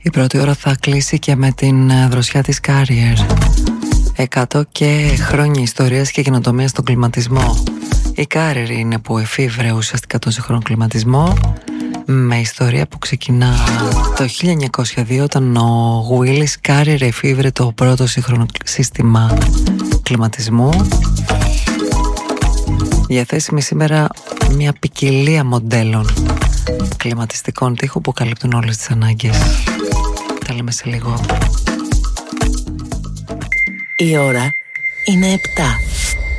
Η πρώτη ώρα θα κλείσει και με την δροσιά της Carrier. 100 και χρόνια ιστορίας και καινοτομίας στον κλιματισμό. Η Carrier είναι που εφήβρε ουσιαστικά τον σύγχρονο κλιματισμό, με ιστορία που ξεκινά το 1902 όταν ο Willis Carrier εφήβρε το πρώτο σύγχρονο σύστημα κλιματισμού. Διαθέσιμη σήμερα μια ποικιλία μοντέλων κλιματιστικών τοίχου που καλύπτουν όλες τις ανάγκες. Τα λέμε σε λίγο. Η ώρα είναι 7.